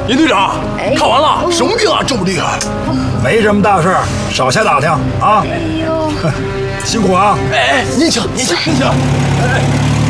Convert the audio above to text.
严队长，看完了，什么病啊，这么厉害？ 没什么大事，少瞎打听啊。 哎呦， 辛苦啊！ 哎，您请。哎。